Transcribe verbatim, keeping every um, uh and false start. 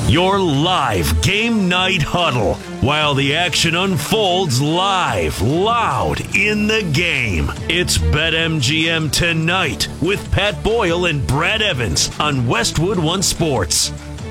Your live game night huddle while the action unfolds live, loud in the game. It's BetMGM Tonight with Pat Boyle and Brad Evans on Westwood One Sports.